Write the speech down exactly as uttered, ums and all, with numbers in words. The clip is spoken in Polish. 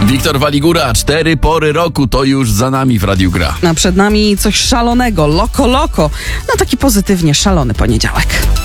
Wiktor Waligura, cztery pory roku to już za nami w Radiu Gra. A przed nami coś szalonego, loko loko, na taki pozytywnie szalony poniedziałek.